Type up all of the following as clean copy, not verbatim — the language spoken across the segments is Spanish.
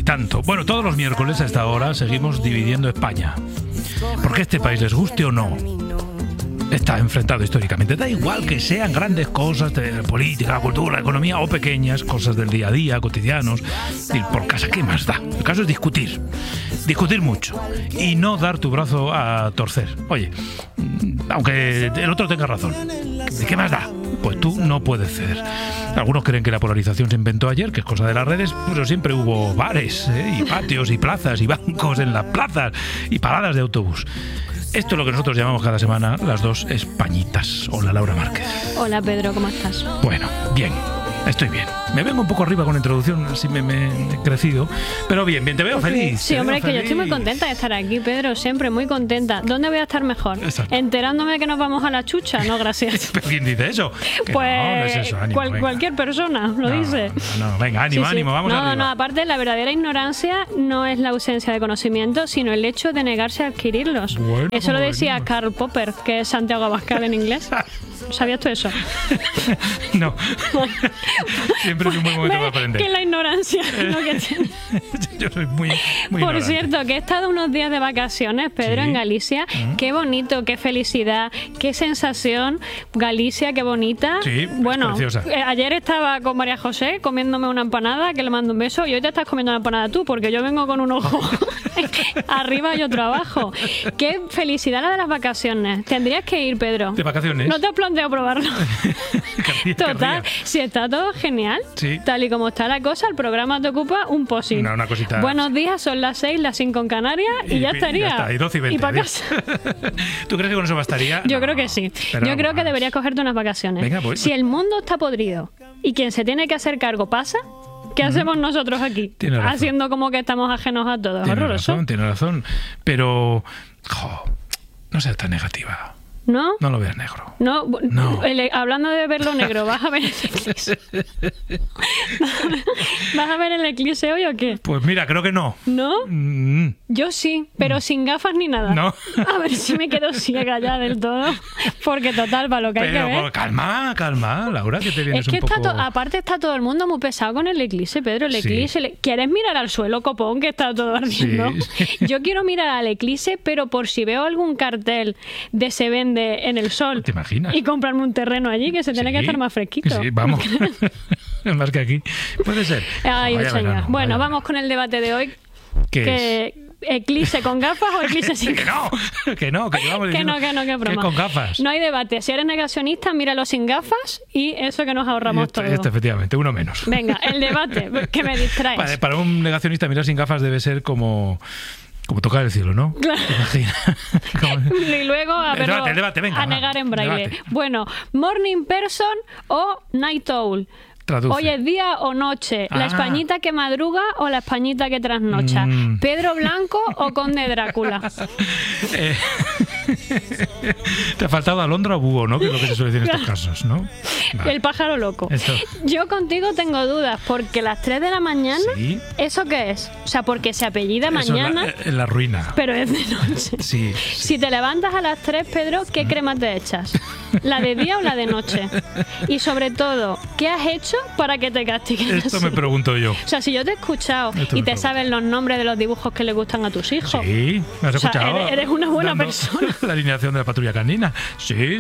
tanto. Bueno, todos los miércoles a esta hora seguimos dividiendo España. Porque este país, les guste o no, está enfrentado históricamente. Da igual que sean grandes cosas de política, cultura, economía o pequeñas cosas del día a día, cotidianos, ir por casa, ¿qué más da? El caso es discutir mucho y no dar tu brazo a torcer. Oye, aunque el otro tenga razón, ¿de qué más da? Pues tú no puedes ceder. Algunos creen que la polarización se inventó ayer, que es cosa de las redes, pero siempre hubo bares, y patios y plazas y bancos en las plazas y paradas de autobús. Esto es lo que nosotros llamamos cada semana las dos Españitas. Hola, Laura Márquez. Hola, Pedro, ¿cómo estás? Bueno, bien, estoy bien. Me vengo un poco arriba con la introducción, así me he crecido. Pero bien, te veo feliz. Sí, hombre, es que yo estoy muy contenta de estar aquí, Pedro, siempre muy contenta. ¿Dónde voy a estar mejor? Exacto. ¿Enterándome de que nos vamos a la chucha? No, gracias. ¿Pero quién dice eso? Que Pues no es eso, ánimo, cualquier persona lo dice. No, venga, ánimo, Sí, sí. ánimo, vamos arriba. No, aparte, la verdadera ignorancia no es la ausencia de conocimiento, sino el hecho de negarse a adquirirlos. Bueno, Eso lo ¿cómo decía venimos? Karl Popper, que es Santiago Abascal en inglés. ¿Sabías tú eso? No. Siempre es un buen momento para aprender. Que la ignorancia es lo que tiene. Yo soy muy Por ignorante. cierto, que he estado unos días de vacaciones, Pedro, Sí. en Galicia. Qué bonito, qué felicidad, qué sensación. Galicia, qué bonita. Sí, es bueno, preciosa. Ayer estaba con María José comiéndome una empanada, que le mando un beso, y hoy te estás comiendo una empanada tú, porque yo vengo con un ojo arriba y otro abajo. Qué felicidad la de las vacaciones. Tendrías que ir, Pedro. ¿De vacaciones? ¿No te has planteado probarlo? Total, si está todo genial, Sí. tal y como está la cosa, el programa te ocupa un posín. Una cosita. Buenos días, son las 6, las 5 en Canarias y ya estaría. Ya está, y 12 y 20. Y para adiós. casa. ¿Tú crees que con eso bastaría? Yo No, creo que sí. pero Yo creo que más. deberías cogerte unas vacaciones. Venga, pues. Si el mundo está podrido y quien se tiene que hacer cargo pasa, ¿qué hacemos nosotros aquí? Tienes razón. Haciendo como que estamos ajenos a todo. Horroroso. Tiene razón. Pero, no seas tan negativa. ¿No? No lo veas negro. No, No. Hablando de verlo negro, ¿vas a ver el eclipse? ¿Vas a ver el eclipse hoy o qué? Pues mira, creo que no. ¿No? Mm, Yo sí, pero sin gafas ni nada. No. A ver si me quedo ciega ya del todo. Porque total, para lo que hay que Pero ver. calma, Laura, que te vienes Es que un poco... aparte está todo el mundo muy pesado con el eclipse, Pedro. El Sí. eclipse. ¿Quieres mirar al suelo, copón, que está todo ardiendo? Sí. Yo quiero mirar al eclipse, pero por si veo algún cartel de se vende en el sol. ¿Te imaginas? Y comprarme un terreno allí que se tiene Sí. que estar más fresquito. Sí, vamos. Más que aquí. Puede ser. Ay, Vaya señor. verano, Bueno, vaya vamos con el debate de hoy. ¿Qué Que eclipse con gafas o eclipse sin Que gafas. que llevamos Que diciendo que broma. que con gafas. No hay debate. Si eres negacionista, míralo sin gafas y eso que nos ahorramos todo. Efectivamente, uno menos. Venga, el debate, que me distraes. Para un negacionista mirar sin gafas debe ser como tocar el cielo, ¿no? Claro. ¿Te imaginas? Y luego a, El verlo, debate, venga, a negar en braille. debate. Bueno, morning person o night owl. Traduce. Hoy es día o noche. ¿La Ah. Españita que madruga o la Españita que trasnocha? Mm. ¿Pedro Blanco o Conde Drácula? Eh, Te ha faltado alondra o búho, ¿no? Que es lo que se suele decir en estos casos, ¿no? Vale. El pájaro loco. Eso. Yo contigo tengo dudas, porque las 3 de la mañana, Sí. ¿eso qué es? O sea, porque se apellida Eso mañana, es la ruina. pero es de noche. Sí. Si te levantas a las 3, Pedro, ¿qué crema te echas? ¿La de día o la de noche? Y sobre todo, ¿qué has hecho para que te castiguen Esto así? me pregunto yo. O sea, si yo te he escuchado Esto y me te pregunto. saben los nombres de los dibujos que le gustan a tus hijos. Sí, me has O sea, escuchado. eres una buena dando persona. La alineación de la patrulla canina. Sí.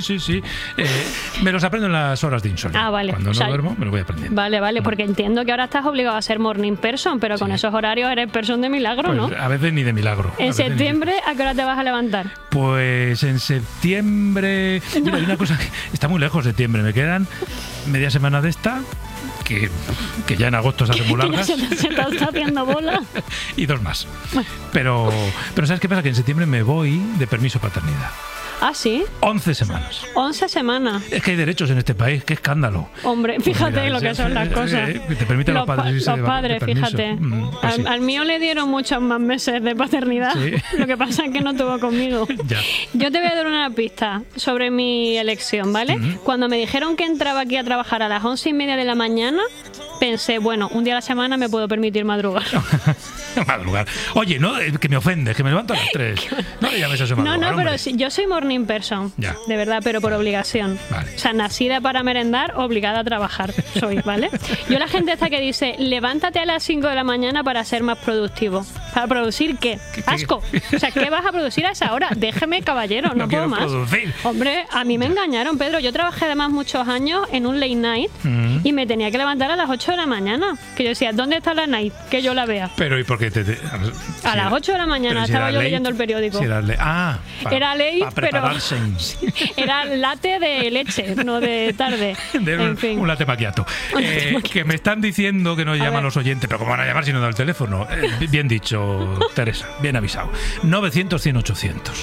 Me los aprendo en las horas de insomnio. Ah, vale. Cuando O sea, no duermo, me lo voy aprendiendo. Vale, porque entiendo que ahora estás obligado a ser morning person, pero con Sí. esos horarios eres person de milagro, Pues, ¿no? a veces ni de milagro. A En veces ni- septiembre, ¿a qué hora te vas a levantar? Pues en septiembre... Mira, hay una cosa que está muy lejos septiembre. Me quedan media semana de esta, que ya en agosto se hacen muy Que ya largas. se te está haciendo bola. Y 2 más. Pero ¿sabes qué pasa? Que en septiembre me voy de permiso paternidad. Ah, sí, 11 semanas. 11 semanas. Es que hay derechos en este país, qué escándalo. Hombre, fíjate Pues mira, lo que son las cosas. Te permiten los pa- padres irse de padres, permiso. fíjate. Pues sí. Al mío le dieron muchos más meses de paternidad. Sí. Lo que pasa es que no tuvo conmigo. Ya. Yo te voy a dar una pista sobre mi elección, ¿vale? Cuando me dijeron que entraba aquí a trabajar a las 11:30 de la mañana, pensé, bueno, un día a la semana me puedo permitir madrugar. Madrugar. Oye, no, que me ofendes, que me levanto a las 3. No le llames a eso madrugar, No, pero hombre. sí, yo soy morning person, Ya. de verdad, pero por obligación. Vale. O sea, nacida para merendar, obligada a trabajar soy, ¿vale? Yo la gente esta que dice, levántate a las 5 de la mañana para ser más productivo. ¿Para producir qué? Asco. O sea, ¿qué vas a producir a esa hora? Déjeme, caballero, no puedo quiero más. producir. Hombre, a mí me engañaron, Pedro. Yo trabajé además muchos años en un late night y me tenía que levantar a las 8 de la mañana. Que yo decía, ¿dónde está la night? Que yo la vea. Pero ¿y por qué A las 8 de la mañana estaba yo leyendo el periódico. Si era Era late, para prepararse. Era latte de leche, no de tarde. En fin. Un latte macchiato. Que me están diciendo que nos llaman ver. los oyentes, pero ¿cómo van a llamar si no da el teléfono? Bien dicho, Teresa, bien avisado. 900-100-800.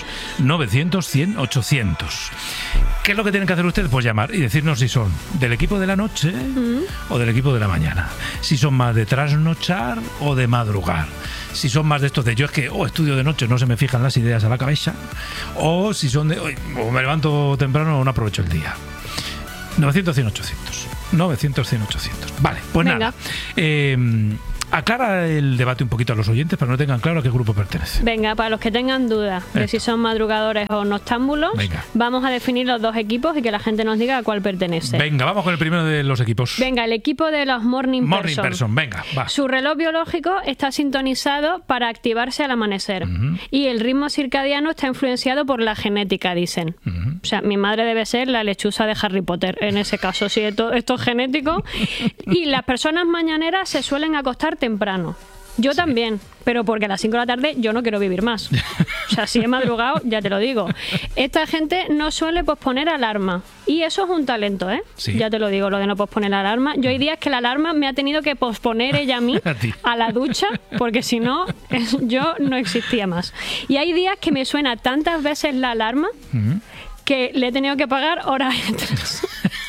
900-100-800. ¿Qué es lo que tienen que hacer ustedes? Pues llamar y decirnos si son del equipo de la noche o del equipo de la mañana. Si son más de trasnochar o de madrugar. Si son más de estos de yo es que estudio de noche, no se me fijan las ideas a la cabeza. O si son de o me levanto temprano o no aprovecho el día. 900-100-800. 900-100-800. Vale, pues Venga. nada. Aclara el debate un poquito a los oyentes para que no tengan claro a qué grupo pertenece. Venga, para los que tengan dudas de si son madrugadores o noctámbulos, Venga. vamos a definir los dos equipos y que la gente nos diga a cuál pertenece. Venga, vamos con el primero de los equipos. Venga, el equipo de los morning person. Venga, va. Su reloj biológico está sintonizado para activarse al amanecer y el ritmo circadiano está influenciado por la genética, dicen. O sea, mi madre debe ser la lechuza de Harry Potter, en ese caso, si esto es genético. Y las personas mañaneras se suelen acostar temprano. Yo también, pero porque a las 5 de la tarde yo no quiero vivir más. O sea, si he madrugado, ya te lo digo. Esta gente no suele posponer alarma. Y eso es un talento, ¿eh? Sí. Ya te lo digo, lo de no posponer la alarma. Yo hay días que la alarma me ha tenido que posponer ella a mí, A ti. a la ducha, porque si no, yo no existía más. Y hay días que me suena tantas veces la alarma que le he tenido que pagar horas extras.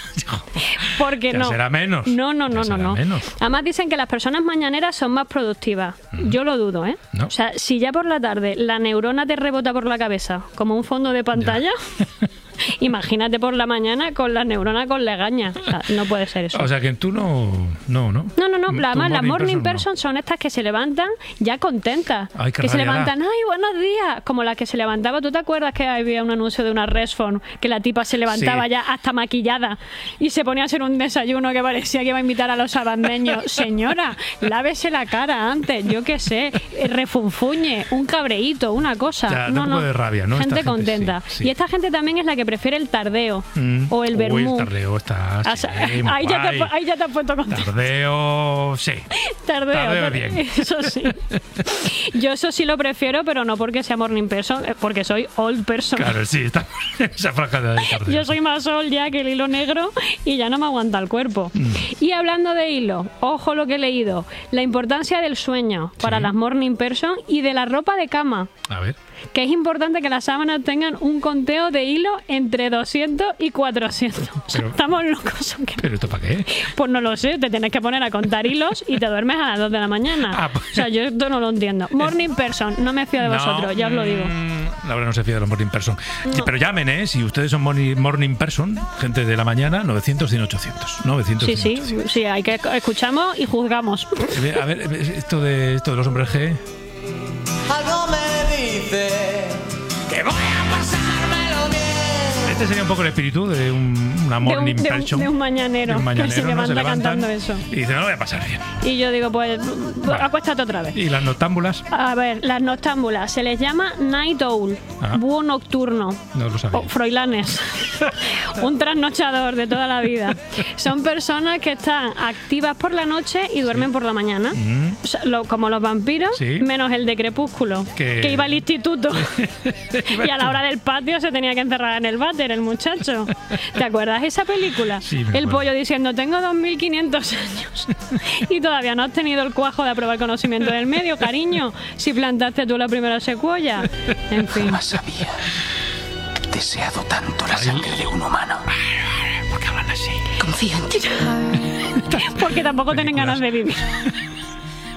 Porque Ya no. será menos. No. Ya será menos. Además dicen que las personas mañaneras son más productivas. Yo lo dudo, ¿eh? No. O sea, si ya por la tarde la neurona te rebota por la cabeza como un fondo de pantalla, imagínate por la mañana con la neurona con legaña. O sea, no puede ser eso. O sea que tú no. No. Tu Además, las morning person person son estas que se levantan ya contentas. Ay, qué que se rabia da. levantan, ¡ay, buenos días! Como las que se levantaba. ¿Tú te acuerdas que había un anuncio de una Resfon que la tipa se levantaba Sí. ya hasta maquillada y se ponía a hacer un desayuno que parecía que iba a invitar a los sabandeños? Señora, lávese la cara antes, yo qué sé, refunfuñe, un cabreíto, una cosa. Ya, da un poco de rabia, ¿no? Gente Esta gente, contenta. sí. Y esta gente también es la que prefiere el tardeo o el vermú. El tardeo está. O sea, ahí ya te has puesto contento. Tardeo, sí. Tardeo bien. Eso sí. Yo eso sí lo prefiero, pero no porque sea morning person, porque soy old person. Claro, sí, está esa franja de tardeo. Yo soy más old ya que el hilo negro y ya no me aguanta el cuerpo. Y hablando de hilo, ojo lo que he leído, la importancia del sueño para las morning person y de la ropa de cama. A ver. Que es importante que las sábanas tengan un conteo de hilo entre 200 y 400. O sea, Pero- estamos locos. ¿O qué? ¿Pero esto para qué? Pues no lo sé, te tienes que poner a contar hilos y te duermes a las 2 de la mañana. Ah, pues- O sea, yo esto no lo entiendo. Morning person, no me fío de vosotros, ya os lo digo. La verdad no se fía de los morning person. Pero llamen, ¿eh? Si ustedes son morning person, gente de la mañana, 900-100-800. 900-100-800. Sí, hay que escuchamos y juzgamos. A ver, esto de los hombres G. Algo me dice que voy a pasármelo bien. Este sería un poco el espíritu de una morning person. de un mañanero, De un mañanero, que se ¿no? levanta levantan cantando eso. Y dice, no lo voy a pasar bien. Y yo digo, pues Vale. acuéstate otra vez. ¿Y las noctámbulas? A ver, las noctámbulas se les llama night owl, Ah. búho nocturno. No lo sabía. O froilanes. Un trasnochador de toda la vida. Son personas que están activas por la noche y duermen por la mañana. O sea, como los vampiros, Sí. menos el de Crepúsculo, que iba al instituto. Y a la hora del patio se tenía que encerrar en el váter, el muchacho. ¿Te acuerdas de esa película? Sí, me El acuerdo. pollo diciendo, tengo 2500 años y todavía no has tenido el cuajo de aprobar conocimiento del medio, cariño, si plantaste tú la primera secuoya. En fin. Jamás había deseado tanto la sangre de un humano. ¿Por qué hablan así? Confío en ti. Porque tampoco tienen Películas. ganas de vivir.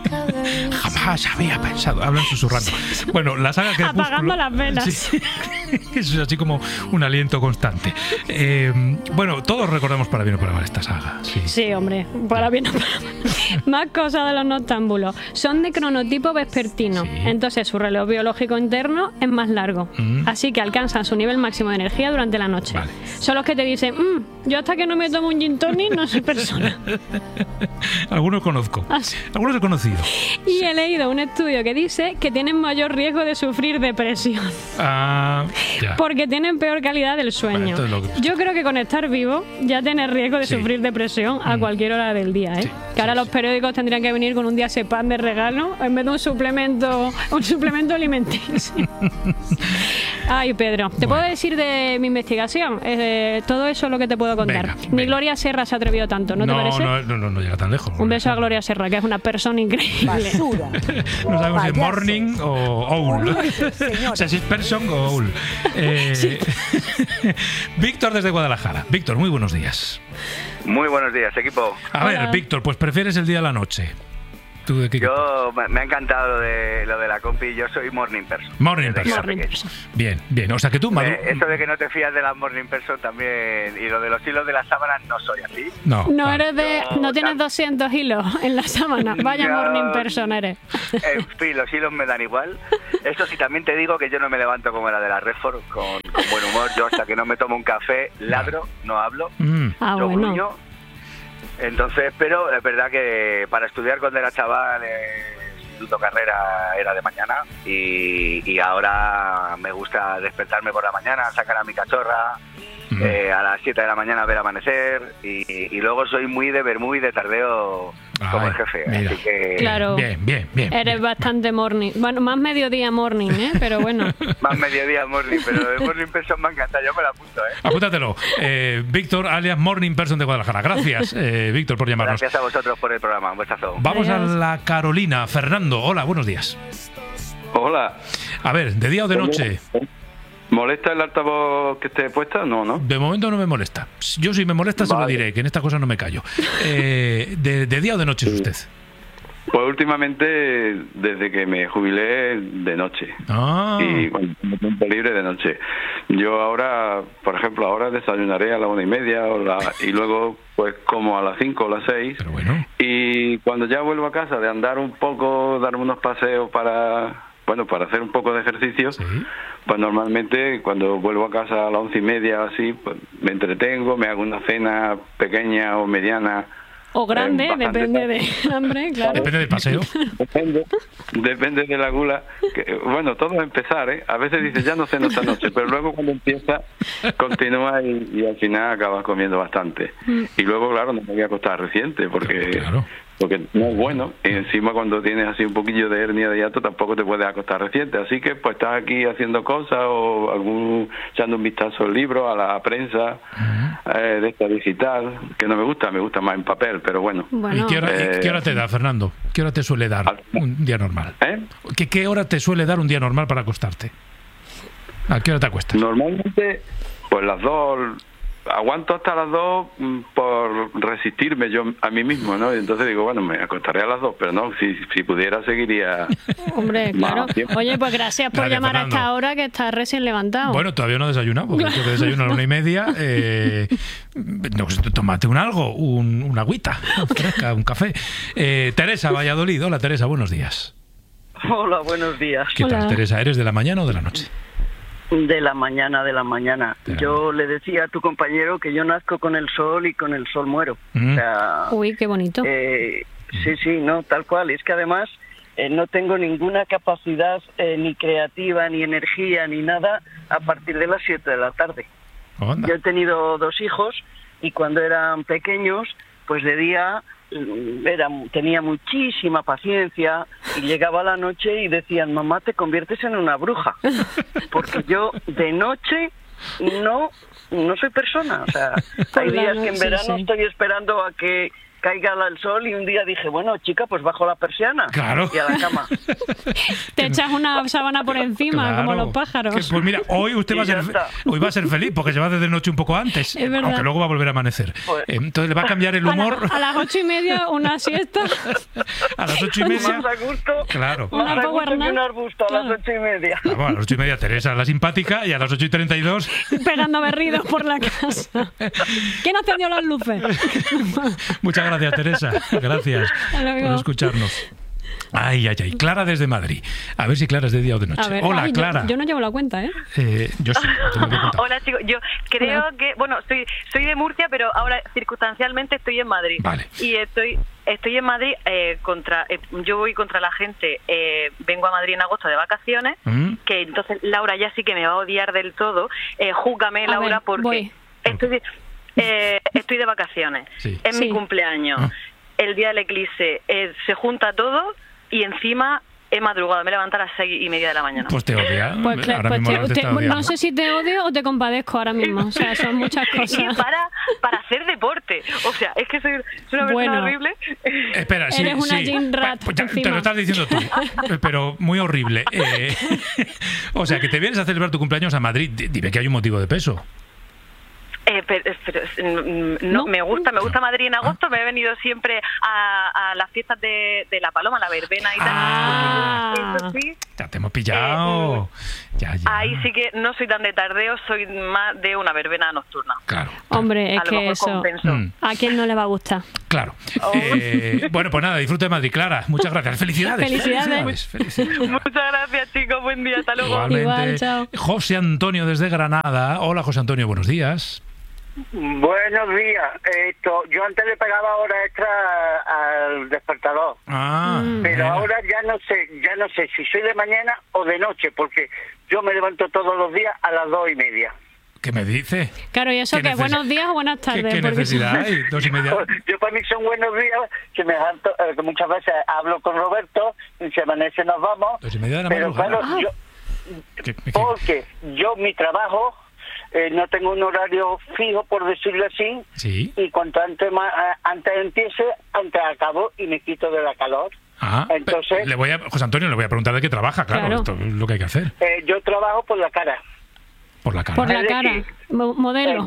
Jamás había pensado. Hablan susurrando. Bueno, la saga Crepúsculo. Apagando las velas. Sí. Eso es así como un aliento constante. Bueno, todos recordamos para bien o para mal esta saga. Sí, Sí, hombre, para bien o para mal. Más cosas de los noctámbulos. Son de cronotipo vespertino, Sí. entonces su reloj biológico interno es más largo, así que alcanzan su nivel máximo de energía durante la noche. Vale. Son los que te dicen, yo hasta que no me tomo un gin tonic no soy persona. Algunos conozco. Ah, sí. Algunos he conocido. Y he leído un estudio que dice que tienen mayor riesgo de sufrir depresión. Ah, ya. Porque tienen peor calidad del sueño. Vale, esto es lo que- Yo creo que con estar vivo ya tienes riesgo de Sí. sufrir depresión a cualquier hora del día, ¿eh? Sí, Que ahora sí, los periódicos tendrían que venir con un diazepam de regalo en vez de un suplemento alimenticio. Ay, Pedro, ¿te Bueno. puedo decir de mi investigación? Todo eso es lo que te puedo contar. Venga, Ni venga. Gloria Serra se atrevió tanto, ¿no te parece? No llega tan lejos. Un beso a Gloria Serra, que es una persona increíble. Basura. No sabemos si es Payaso. morning o owl. Señora. O sea, si es person o owl. Víctor desde Guadalajara. Víctor, muy buenos días. Muy buenos días, equipo. A Hola. ver, Víctor, pues prefieres el día o la noche. ¿Tú de qué? Yo me ha encantado lo de la compi. Yo soy morning person. Morning Desde que era person. Morning pequeño. person. Bien, bien. O sea que tú, Madu... Eso de que no te fías de las morning person también, y lo de los hilos de las sábanas, no soy así. No. No vale. eres de. No tienes 200 hilos en la sábana. Vaya No. morning person eres. En fin, los hilos me dan igual. Eso sí, también te digo que yo no me levanto como la de la Redford, con buen humor. Yo hasta que no me tomo un café, ladro, no hablo. Ah, yo bueno. gruño. Entonces, pero es verdad que para estudiar cuando era chaval, instituto carrera era de mañana, y ahora me gusta despertarme por la mañana, sacar a mi cachorra, a las 7 de la mañana ver amanecer, y luego soy muy de vermú y de tardeo como el jefe. Mira. Así que Claro. Bien, bien, bien. Eres bien. bastante morning. Bueno, más mediodía morning, ¿eh? Pero bueno. más mediodía morning, pero el morning person me encanta, yo me la apunto, ¿eh? Apúntatelo. Víctor, alias Morning Person de Guadalajara. Gracias, Víctor, por llamarnos. Gracias a vosotros por el programa, un besazo. Vamos Adiós. a la Carolina. Fernando, hola, buenos días. Hola, A ver, ¿de día o de noche? ¿molesta el altavoz que esté puesta? No, ¿no? De momento no me molesta. Yo si me molesta se lo Vale. diré, que en esta cosa no me callo. ¿De día o de noche es usted? Pues últimamente, desde que me jubilé, de noche. Ah, Y cuando tengo tiempo libre, de noche. Yo ahora, por ejemplo, ahora desayunaré a la 1:30 y luego pues como a las 5 o las 6. pero bueno. Y cuando ya vuelvo a casa de andar un poco, darme unos paseos para hacer un poco de ejercicio, Sí. pues normalmente cuando vuelvo a casa a las 11:30 o así, pues me entretengo, me hago una cena pequeña o mediana. O grande, Bastante depende de hambre, claro. Depende del paseo. Depende de la gula. Bueno, todo es empezar, ¿eh? A veces dices, ya no ceno esta noche, pero luego cuando empieza, continúa y al final acabas comiendo bastante. Y luego, claro, no me voy a acostar reciente porque... Claro. Porque no es bueno, y encima cuando tienes así un poquillo de hernia de hiato tampoco te puedes acostar reciente, así que pues estás aquí haciendo cosas o echando un vistazo al libro, a la prensa de esta digital, que no me gusta más en papel, pero bueno. Bueno, ¿Y qué hora te da, Fernando? ¿Qué hora te suele dar un día normal? ¿Eh? ¿Qué hora te suele dar un día normal para acostarte? ¿A qué hora te acuestas? Normalmente, pues las 2, aguanto hasta las 2 por resistirme yo a mí mismo, ¿no? Y entonces digo, bueno, me acostaré a las 2, pero no, si pudiera seguiría... hombre, claro. Más tiempo. Oye, pues gracias por Gracias, llamar a Fernando. esta hora que estás recién levantado. Bueno, todavía no he desayunado, porque tengo que desayunar a la 1:30. No, tómate un algo, una agüita fresca, un café. Teresa, Valladolid. Hola, Teresa, buenos días. Hola, buenos días. ¿Qué tal, Hola. Teresa? ¿Eres de la mañana o de la noche? De la mañana, de la mañana. De la Yo le decía a tu compañero que yo nazco con el sol y con el sol muero. Mm. O sea, Uy, qué bonito. sí, no, tal cual. Es que además no tengo ninguna capacidad ni creativa, ni energía, ni nada a partir de las 7 de la tarde. Anda. Yo he tenido 2 hijos y cuando eran pequeños, pues de día tenía muchísima paciencia y llegaba la noche y decían, mamá, te conviertes en una bruja. Porque yo de noche no soy persona. O sea, Por hay la días que en noche, verano sí. estoy esperando a que caiga el sol, y un día dije, bueno, chica, pues bajo la persiana Claro. y a la cama. Te echas una sábana por encima, Claro. como los pájaros. Pues mira, hoy usted va a Y ya ser está. hoy va a ser feliz porque se va desde noche un poco antes, Es verdad. aunque luego va a volver a amanecer. Pues- Entonces le va a cambiar el humor A las 8:30 una siesta. a las 8:30. Más a gusto, Claro. Una más a power gusto que nap. un arbusto a las Claro. 8:30. Vamos, a las 8:30 Teresa, la simpática, y a las 8:32. Pegando berridos por la casa. ¿Quién ha encendido las luces? Muchas gracias, Teresa. Gracias Hasta luego. por escucharnos. Ay, ay, ay. Clara desde Madrid. A ver si Clara es de día o de noche. A ver, Hola, ay, Clara. yo no llevo la cuenta, ¿eh? Yo sí, te lo voy a contar. Hola chicos, yo creo que, bueno, soy de Murcia, pero ahora circunstancialmente estoy en Madrid. Vale. Y estoy en Madrid yo voy contra la gente, vengo a Madrid en agosto de vacaciones, ¿Mm? que entonces Laura ya sí que me va a odiar del todo. Júzgame, A Laura, ver, porque voy. estoy de vacaciones. Sí. Es Sí. mi cumpleaños. Ah. El día del eclipse se junta todo y encima he madrugado, me he levantado a las 6:30 de la mañana. Pues te odia. Pues, claro, Ahora pues mismo te está odiando. no sé si te odio o te compadezco ahora mismo. O sea, son muchas Y cosas. para hacer deporte. O sea, es que soy una persona Bueno. horrible. Espera, sí, Eres una sí. gym rat Pues ya, te encima. lo estás diciendo tú, pero muy horrible. O sea, que te vienes a celebrar tu cumpleaños a Madrid. Dime que hay un motivo de peso. No, ¿No? me gusta Madrid en agosto. Me he venido siempre a las fiestas de La Paloma, la verbena y tal. Ah. Eso sí, Ya te hemos pillado. Ya. ahí sí que no soy tan de tardeo, soy más de una verbena nocturna. Claro. Hombre, es A lo que mejor eso. compenso. Mm. ¿A quién no le va a gustar? Claro. Bueno, pues nada, disfruta de Madrid, Clara. Muchas gracias. Felicidades. Felicidades. Felicidades. Muchas gracias, chicos. Buen día. Hasta luego. Igualmente. Igual, chao. José Antonio desde Granada. Hola, José Antonio, buenos días. Buenos días. Yo antes le pagaba hora extra al despertador, pero ahora ya no sé si soy de mañana o de noche, porque yo me levanto todos los días a las 2:30. ¿Qué me dice? Claro, y eso ¿Qué que buenos días o buenas tardes. ¿Qué porque necesidad hay? 2:30. Yo para mí son buenos días, que me levanto, que muchas veces hablo con Roberto y si amanece nos vamos. 2:30 de la Pero madrugada. claro, porque yo mi trabajo no tengo un horario fijo, por decirlo así, Sí. y cuanto antes empiece, antes acabo y me quito de la calor. Entonces, José Antonio, le voy a preguntar de qué trabaja, claro. Claro. Esto es lo que hay que hacer. yo trabajo por la cara. Por la cara. Por la Es cara. decir, Modelo.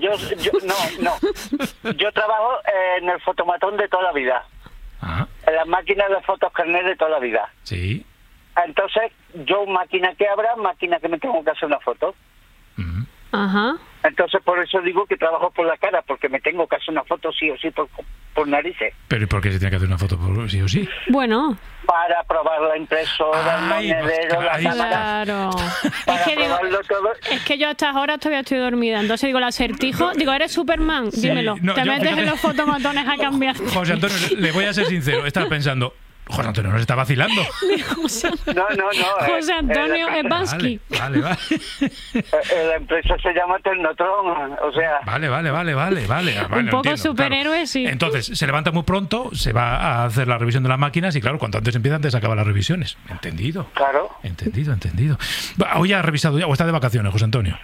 Yo trabajo en el fotomatón de toda la vida, Ah, en las máquinas de fotos carnet de toda la vida. sí. Entonces, yo máquina que abra, máquina que me tengo que hacer una foto. Ujú. Ajá. Entonces, por eso digo que trabajo por la cara, porque me tengo que hacer una foto sí o sí por narices. Pero ¿y por qué se tiene que hacer una foto sí o sí? Bueno, Para probar la impresora, el Ay, pues monedero, la ahí cámara. claro. Para Es que digo, probarlo todo. es que yo a estas horas todavía estoy dormida. Entonces digo, el acertijo. Digo, ¿eres Superman? Dímelo. no, Te yo- metes en fíjate- los fotomatones a cambiar. José Antonio, le voy a ser sincero. Estaba pensando, José Antonio nos está vacilando. No. José Antonio la, Ebansky. Vale. la empresa se llama Tecnotron, o sea... Vale. Vale, Un poco entiendo, superhéroe, claro. sí. Entonces, se levanta muy pronto, se va a hacer la revisión de las máquinas y claro, cuanto antes empieza, antes acaba las revisiones. Entendido. Claro. Entendido. Hoy ha revisado ya o está de vacaciones, José Antonio.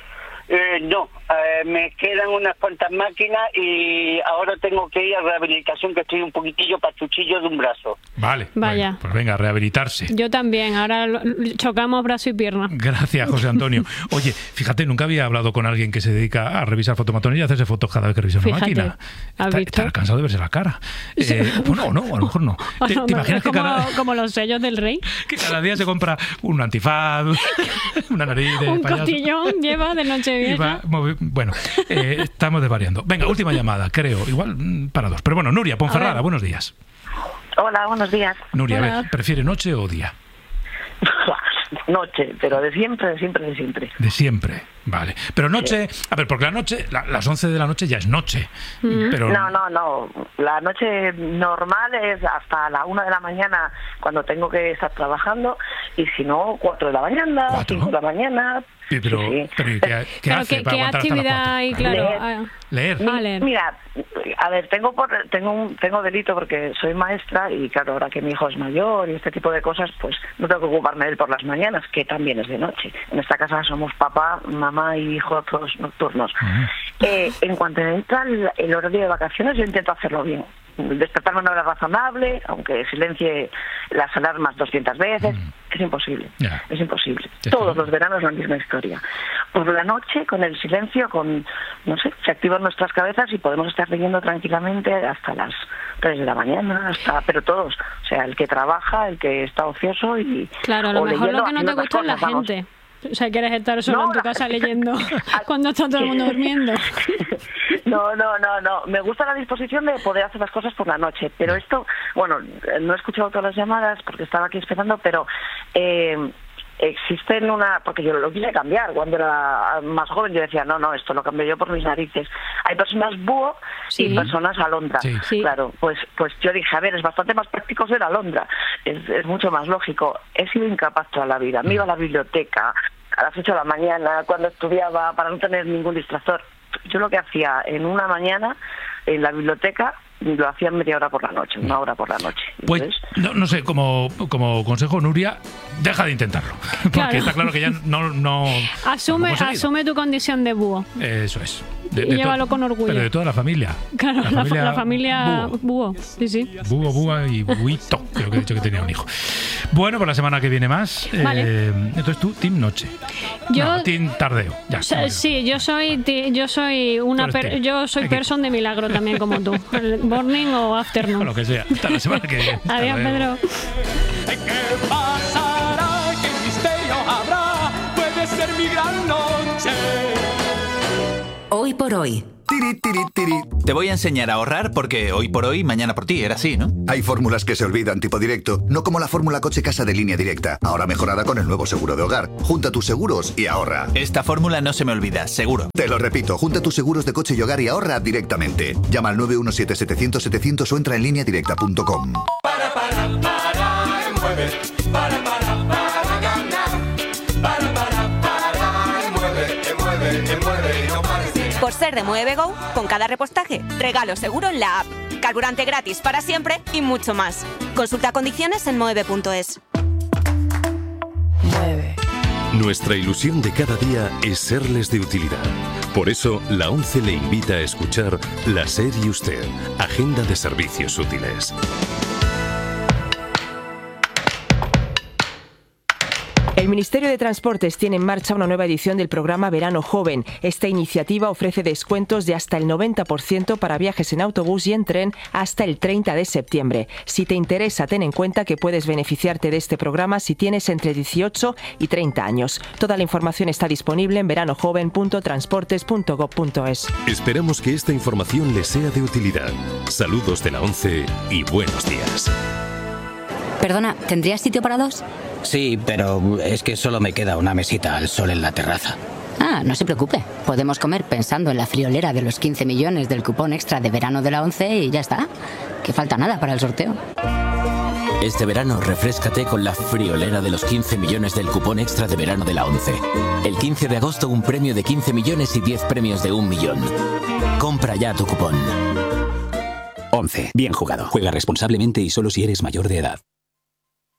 Me quedan unas cuantas máquinas y ahora tengo que ir a rehabilitación, que estoy un poquitillo pachuchillo de un brazo. Vale. Vaya. Bueno, pues venga, a rehabilitarse. Yo también. Ahora chocamos brazo y pierna. Gracias, José Antonio. Oye, fíjate, nunca había hablado con alguien que se dedica a revisar fotomatones y a hacerse fotos cada vez que revisa una Fíjate, máquina. ¿has visto? Estará cansado de verse la cara. Bueno, no, a lo mejor no. ¿Te imaginas es que como los sellos del rey. que cada día se compra un antifaz, una nariz de Un payaso? cotillón lleva de Y va Nochevieja. bueno, estamos desvariando. Venga, última llamada, creo. Igual para dos. Pero bueno, Nuria Ponferrada, buenos días. Hola, buenos días. Nuria, a Hola. ver, ¿prefiere noche o día? Noche, pero de siempre. De siempre, vale. Pero noche, a ver, porque la noche, las 11 de la noche ya es noche. Pero No. La noche normal es hasta la 1 de la mañana cuando tengo que estar trabajando y si no, 4 de la mañana, 4, 5 de la mañana. Pero, Sí. pero ¿y qué Pero hace ¿qué para aguantar hasta las actividad 4? hay? Claro. Leer. Ah, Leer. Leer. Mira, a ver, tengo delito porque soy maestra y claro, ahora que mi hijo es mayor y este tipo de cosas, pues no tengo que ocuparme de él por las mañanas, que también es de noche. En esta casa somos papá, mamá y hijo todos nocturnos. En cuanto entra el horario de vacaciones, yo intento hacerlo bien. despertarme a una hora razonable, aunque silencie las alarmas 200 veces. Es imposible, es imposible. Todos los veranos la misma historia. Por la noche, con el silencio, no sé, se activan nuestras cabezas y podemos estar leyendo tranquilamente hasta las 3 de la mañana, pero todos, o sea, el que trabaja, el que está ocioso y... Claro, a lo mejor lo que no te gusta es la gente. O sea, quieres estar solo en tu casa leyendo cuando está todo el mundo durmiendo. No. Me gusta la disposición de poder hacer las cosas por la noche. Pero esto, bueno, no he escuchado todas las llamadas porque estaba aquí esperando, pero existen porque yo lo quise cambiar. Cuando era más joven yo decía, no, esto lo cambio yo por mis narices. Hay personas búho y personas alondra. Sí. Claro, pues yo dije, a ver, es bastante más práctico ser alondra. Es mucho más lógico. He sido incapaz toda la vida. Me iba a la biblioteca a las 8 de la mañana, cuando estudiaba, para no tener ningún distractor. Yo lo que hacía en una mañana en la biblioteca lo hacía media hora por la noche, una hora por la noche. Pues no sé, como consejo, Nuria, deja de intentarlo. Porque está claro que ya no asume tu condición de búho. Eso es. Y llévalo con orgullo. Pero de toda la familia. Claro, la familia búho. Sí. Búho, búa y buito. Creo que he dicho que tenía un hijo. Bueno, por la semana que viene más. Vale. Entonces tú, team noche. Team tardeo. Ya, sí, yo soy person de milagro también como tú. Morning o afternoon. O lo que sea. Hasta la semana que viene. Adiós, Pedro. ¿Qué pasará? ¿Qué misterio habrá? Puede ser mi gran noche. Hoy por hoy. Te voy a enseñar a ahorrar porque hoy por hoy, mañana por ti, era así, ¿no? Hay fórmulas que se olvidan tipo directo, no como la fórmula coche-casa de Línea Directa, ahora mejorada con el nuevo seguro de hogar. Junta tus seguros y ahorra. Esta fórmula no se me olvida, seguro. Te lo repito, junta tus seguros de coche y hogar y ahorra directamente. Llama al 917-700-700 o entra en lineadirecta.com. Mueve, para ganar. Mueve, no pares. Por ser de Mueve Go, con cada repostaje, regalo seguro en la app, carburante gratis para siempre y mucho más. Consulta condiciones en mueve.es. Nuestra ilusión de cada día es serles de utilidad. Por eso, la ONCE le invita a escuchar La SER y Usted, Agenda de Servicios Útiles. El Ministerio de Transportes tiene en marcha una nueva edición del programa Verano Joven. Esta iniciativa ofrece descuentos de hasta el 90% para viajes en autobús y en tren hasta el 30 de septiembre. Si te interesa, ten en cuenta que puedes beneficiarte de este programa si tienes entre 18 y 30 años. Toda la información está disponible en veranojoven.transportes.gov.es. Esperamos que esta información les sea de utilidad. Saludos de la ONCE y buenos días. Perdona, ¿tendrías sitio para dos? Sí, pero es que solo me queda una mesita al sol en la terraza. Ah, no se preocupe. Podemos comer pensando en la friolera de los 15 millones del cupón extra de verano de la ONCE y ya está. Que falta nada para el sorteo. Este verano refréscate con la friolera de los 15 millones del cupón extra de verano de la ONCE. El 15 de agosto un premio de 15 millones y 10 premios de 1 millón. Compra ya tu cupón. ONCE. Bien jugado. Juega responsablemente y solo si eres mayor de edad.